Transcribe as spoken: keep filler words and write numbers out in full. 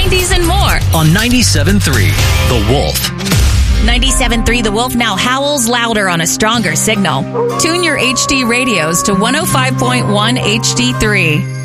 nineties, and more. On ninety-seven point three, The Wolf. ninety-seven point three The Wolf now howls louder on a stronger signal. Tune your H D radios to one oh five point one H D three.